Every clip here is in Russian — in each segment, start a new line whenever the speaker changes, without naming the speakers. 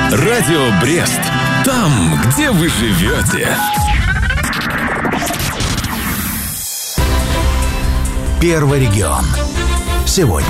Радио Брест. Там, где вы живете.
Первый регион. Сегодня.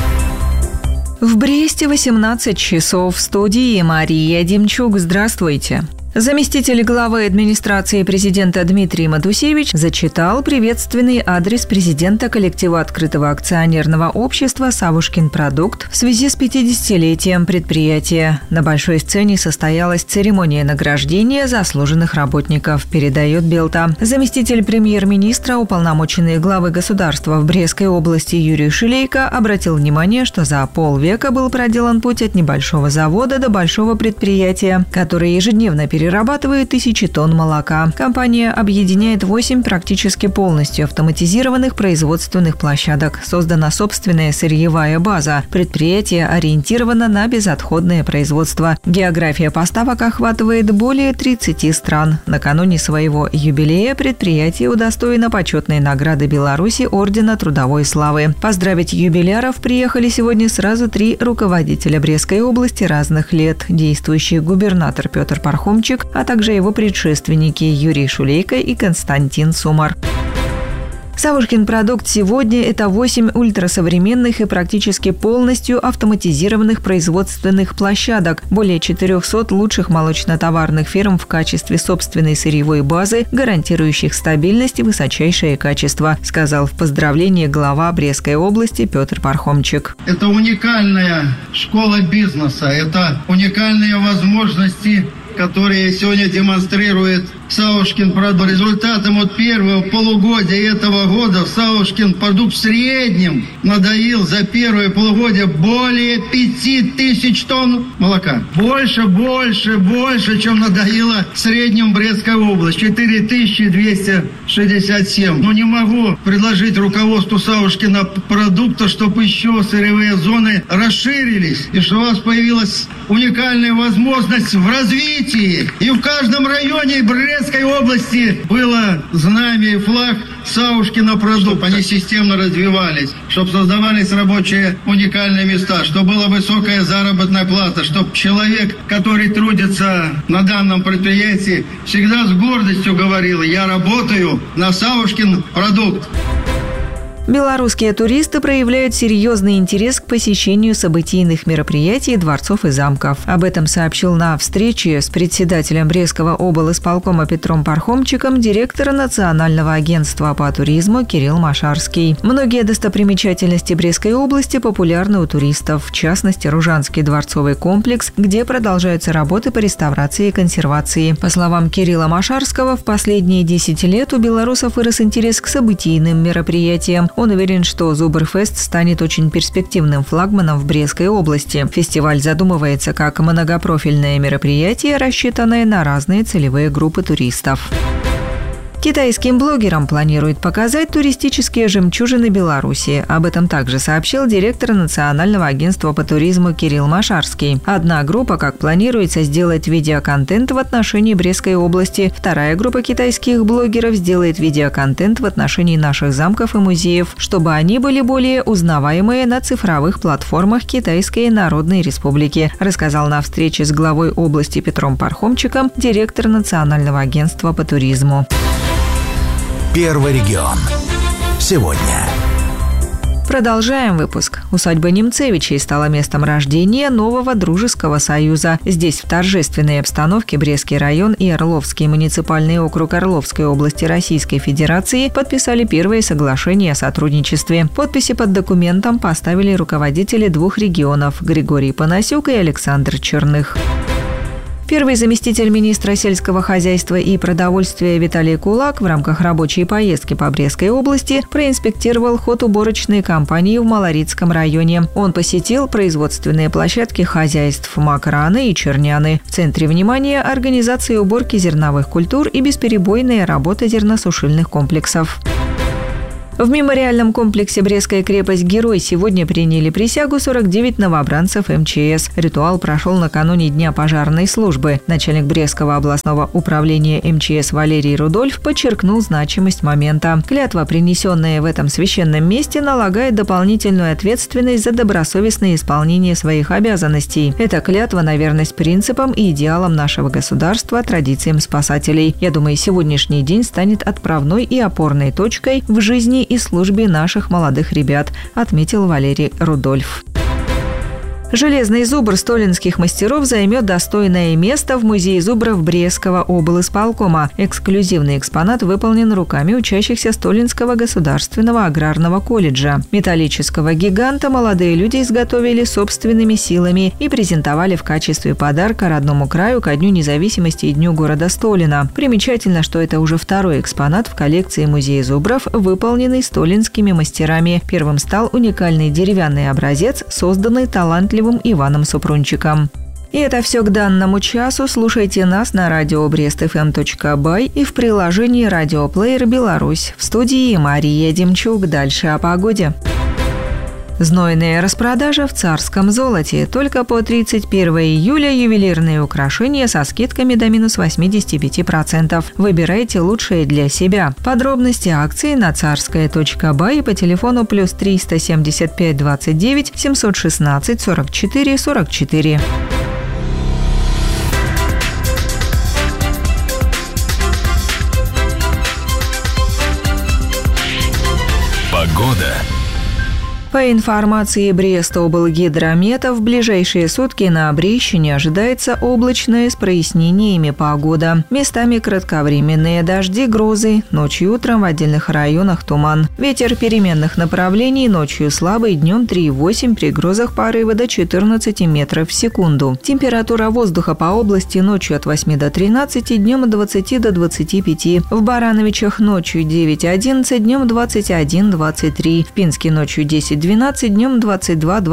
В Бресте 18 часов. В студии Мария Демчук. Здравствуйте. Заместитель главы администрации президента Дмитрий Матусевич зачитал приветственный адрес президента коллектива открытого акционерного общества «Савушкин продукт» в связи с 50-летием предприятия. На большой сцене состоялась церемония награждения заслуженных работников, передает Белта. Заместитель премьер-министра, уполномоченный главы государства в Брестской области Юрий Шулейко обратил внимание, что за полвека был проделан путь от небольшого завода до большого предприятия, которое ежедневно перерабатывает тысячи тонн молока. Компания объединяет 8 практически полностью автоматизированных производственных площадок. Создана собственная сырьевая база. Предприятие ориентировано на безотходное производство. География поставок охватывает более 30 стран. Накануне своего юбилея предприятие удостоено почетной награды Беларуси Ордена Трудовой Славы. Поздравить юбиляров приехали сегодня сразу 3 руководителя Брестской области разных лет. Действующий губернатор Петр Пархомчик, а также его предшественники Юрий Шулейко и Константин Сумар. «Савушкин продукт» сегодня – это 8 ультрасовременных и практически полностью автоматизированных производственных площадок, более 400 лучших молочно-товарных ферм в качестве собственной сырьевой базы, гарантирующих стабильность и высочайшее качество, сказал в поздравлении глава Брестской области Петр Пархомчик.
Это уникальная школа бизнеса, это уникальные возможности, которые сегодня демонстрирует «Савушкин продукт». Результатом первого полугодия этого года «Савушкин продукт» в среднем надоил за первое полугодие более 5000 тонн молока. Больше, чем надоила в среднем Брестская область. 4267. Но не могу предложить руководству «Савушкина продукта», чтобы еще сырьевые зоны расширились, и что у вас появилась уникальная возможность в развитии. И в каждом районе Брестской области было знамя и флаг «Савушкина продукт». Они системно развивались, чтобы создавались рабочие уникальные места, чтобы была высокая заработная плата, чтобы человек, который трудится на данном предприятии, всегда с гордостью говорил: «Я работаю на «Савушкин продукт».
Белорусские туристы проявляют серьезный интерес к посещению событийных мероприятий, дворцов и замков. Об этом сообщил на встрече с председателем Брестского облисполкома Петром Пархомчиком директор Национального агентства по туризму Кирилл Машарский. Многие достопримечательности Брестской области популярны у туристов, в частности, Ружанский дворцовый комплекс, где продолжаются работы по реставрации и консервации. По словам Кирилла Машарского, в последние 10 лет у белорусов вырос интерес к событийным мероприятиям. Он уверен, что Зубрфест станет очень перспективным флагманом в Брестской области. Фестиваль задумывается как многопрофильное мероприятие, рассчитанное на разные целевые группы туристов. Китайским блогерам планируют показать туристические жемчужины Беларуси. Об этом также сообщил директор Национального агентства по туризму Кирилл Машарский. Одна группа, как планируется, сделать видеоконтент в отношении Брестской области. Вторая группа китайских блогеров сделает видеоконтент в отношении наших замков и музеев, чтобы они были более узнаваемые на цифровых платформах Китайской Народной Республики, рассказал на встрече с главой области Петром Пархомчиком директор Национального агентства по туризму.
Первый регион. Сегодня.
Продолжаем выпуск. Усадьба Немцевичей стала местом рождения нового дружеского союза. Здесь в торжественной обстановке Брестский район и Орловский муниципальный округ Орловской области Российской Федерации подписали первые соглашения о сотрудничестве. Подписи под документом поставили руководители 2 регионов – Григорий Панасюк и Александр Черных. Первый заместитель министра сельского хозяйства и продовольствия Виталий Кулак в рамках рабочей поездки по Брестской области проинспектировал ход уборочной кампании в Малорицком районе. Он посетил производственные площадки хозяйств Макраны и Черняны. В центре внимания – организация уборки зерновых культур и бесперебойная работа зерносушильных комплексов. В мемориальном комплексе «Брестская крепость-Герой» сегодня приняли присягу 49 новобранцев МЧС. Ритуал прошел накануне Дня пожарной службы. Начальник Брестского областного управления МЧС Валерий Рудольф подчеркнул значимость момента. Клятва, принесенная в этом священном месте, налагает дополнительную ответственность за добросовестное исполнение своих обязанностей. Это клятва на верность принципам и идеалам нашего государства, традициям спасателей. Я думаю, сегодняшний день станет отправной и опорной точкой в жизни и службе наших молодых ребят, отметил Валерий Рудольф. Железный зубр столинских мастеров займет достойное место в музее зубров Брестского облисполкома. Эксклюзивный экспонат выполнен руками учащихся Столинского государственного аграрного колледжа. Металлического гиганта молодые люди изготовили собственными силами и презентовали в качестве подарка родному краю ко Дню независимости и Дню города Столина. Примечательно, что это уже второй экспонат в коллекции музея зубров, выполненный столинскими мастерами. Первым стал уникальный деревянный образец, созданный талантливым Иваном Супрунчиком. И это все к данному часу. Слушайте нас на радио brestfm.by и в приложении «Радиоплеер Беларусь». В студии Мария Демчук. Дальше о погоде. Знойная распродажа в царском золоте. Только по 31 июля ювелирные украшения со скидками до минус 85%. Выбирайте лучшее для себя. Подробности акции на царская.бай и по телефону плюс 375 29 716 44 44.
Погода.
По информации Брестоблгидромета, в ближайшие сутки на Брещине ожидается облачная с прояснениями погода. Местами кратковременные дожди, грозы, ночью и утром в отдельных районах туман. Ветер переменных направлений, ночью слабый, днем 3,8, при грозах порывы до 14 метров в секунду. Температура воздуха по области ночью от 8 до 13, днем от 20 до 25. В Барановичах ночью 9-11, днем 21-23. В Пинске ночью 10-12, днем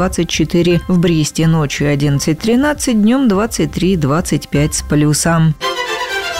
22-24. В Бресте ночью 11-13, днем 23-25 с плюсом.